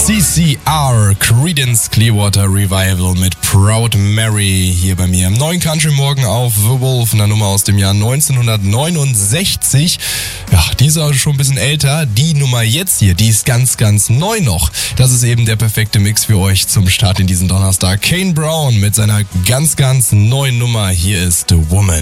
CCR, Creedence Clearwater Revival mit Proud Mary hier bei mir im neuen Country Morgen auf The Wolf, einer Nummer aus dem Jahr 1969. Ja, die ist auch schon ein bisschen älter. Die Nummer jetzt hier, die ist ganz, ganz neu noch. Das ist eben der perfekte Mix für euch zum Start in diesen Donnerstag. Kane Brown mit seiner ganz, ganz neuen Nummer. Hier ist The Woman.